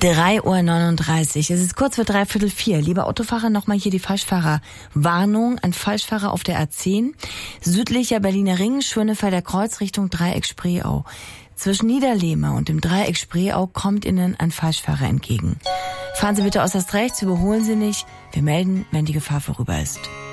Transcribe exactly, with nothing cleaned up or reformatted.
drei Uhr neununddreißig. Es ist kurz vor dreiviertel vier. Lieber Autofahrer, nochmal hier die Falschfahrerwarnung an Falschfahrer auf der A zehn. Südlicher Berliner Ring, Schönefelder Kreuz Richtung Dreieck Spreeau. Zwischen Niederlehme und dem Dreieck Spreeau kommt Ihnen ein Falschfahrer entgegen. Fahren Sie bitte äußerst rechts, überholen Sie nicht. Wir melden, wenn die Gefahr vorüber ist.